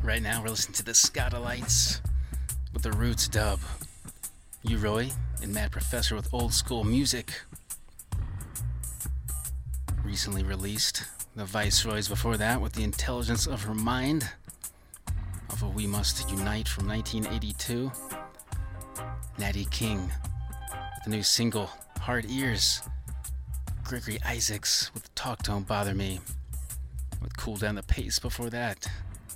Right now, we're listening to the Scotalites with the Roots dub. U-Roy and Mad Professor with Old School Music. Recently released. The Viceroys before that with The Intelligence of Her Mind off of We Must Unite from 1982. Natty King with the new single Hard Ears. Gregory Isaacs with Talk Don't Bother Me with Cool Down the Pace before that.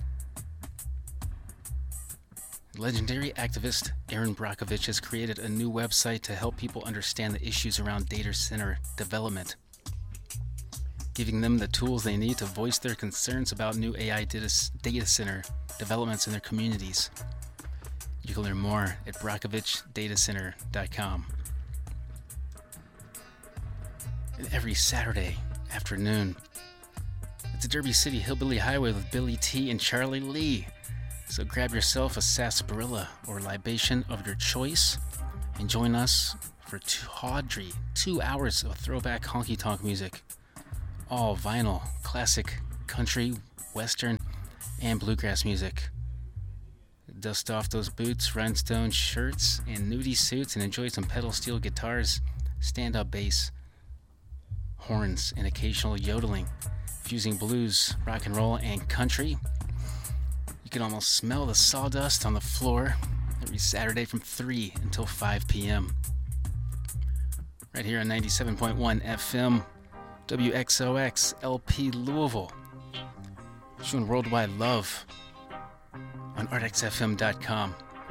Legendary activist Aaron Brockovich has created a new website to help people understand the issues around data center development, giving them the tools they need to voice their concerns about new AI data center developments in their communities. You can learn more at brockovichdatacenter.com. And every Saturday afternoon, it's a Derby City Hillbilly Highway with Billy T and Charlie Lee. So grab yourself a sarsaparilla or libation of your choice and join us for tawdry 2 hours of throwback honky-tonk music. All vinyl, classic, country, western, and bluegrass music. Dust off those boots, rhinestone shirts, and nudie suits and enjoy some pedal steel guitars, stand-up bass, horns, and occasional yodeling, fusing blues, rock and roll, and country. You can almost smell the sawdust on the floor every Saturday from 3 until 5 p.m. Right here on 97.1 FM, WXOX LP Louisville. Showing worldwide love on artxfm.com.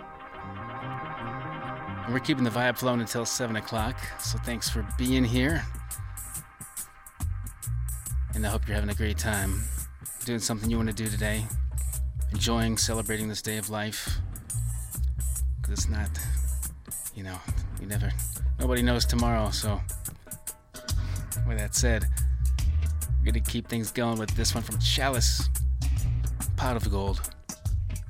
And we're keeping the vibe flowing until 7 o'clock, so thanks for being here. And I hope you're having a great time doing something you want to do today. Enjoying, celebrating this day of life. Because it's not, nobody knows tomorrow. So, with that said, we're going to keep things going with this one from Chalice, Pot of Gold.